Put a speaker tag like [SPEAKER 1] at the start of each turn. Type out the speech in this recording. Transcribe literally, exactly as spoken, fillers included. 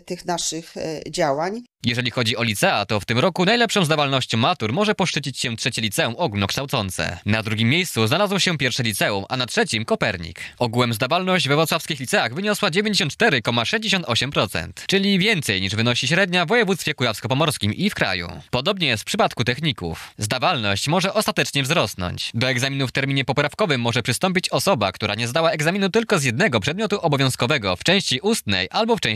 [SPEAKER 1] tych naszych działań.
[SPEAKER 2] Jeżeli chodzi o licea, to w tym roku najlepszą zdawalnością matur może poszczycić się trzecie liceum ogólnokształcące. Na drugim miejscu znalazło się pierwsze liceum, a na trzecim Kopernik. Ogółem zdawalność we wrocławskich liceach wyniosła dziewięćdziesiąt cztery przecinek sześćdziesiąt osiem procent, czyli więcej niż wynosi średnia w województwie kujawsko-pomorskim i w kraju. Podobnie jest w przypadku techników. Zdawalność może ostatecznie wzrosnąć. Do egzaminu w terminie poprawkowym może przystąpić osoba, która nie zdała egzaminu tylko z jednego przedmiotu obowiązkowego w części ustnej albo w części